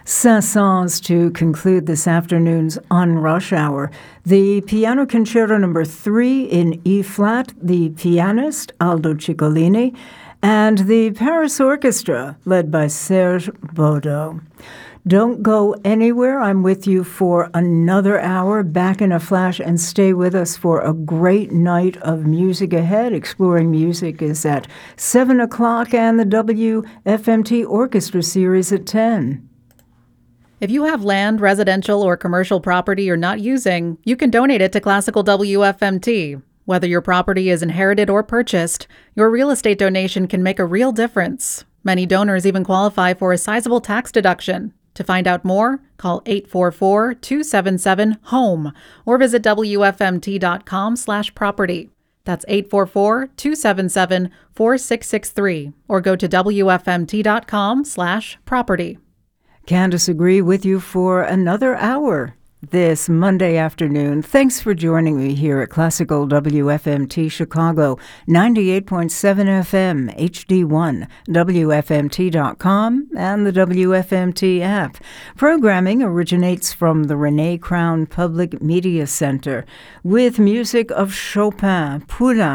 Saint-Saëns to conclude this afternoon's On Rush Hour. The Piano Concerto No. 3 in E-flat, the pianist Aldo Ciccolini, and the Paris Orchestra, led by Serge Boudou. Don't go anywhere. I'm with you for another hour, back in a flash, and stay with us for a great night of music ahead. Exploring Music is at 7 o'clock, and the WFMT Orchestra Series at 10. If you have land, residential, or commercial property you're not using, you can donate it to Classical WFMT. Whether your property is inherited or purchased, your real estate donation can make a real difference. Many donors even qualify for a sizable tax deduction. To find out more, call 844-277-HOME or visit WFMT.com/property. That's 844-277-4663 or go to WFMT.com/property. Candace Agree with you for another hour this Monday afternoon. Thanks for joining me here at Classical WFMT Chicago, 98.7 FM, HD1, WFMT.com, and the WFMT app. Programming originates from the Renee Crown Public Media Center with music of Chopin, Poulenc,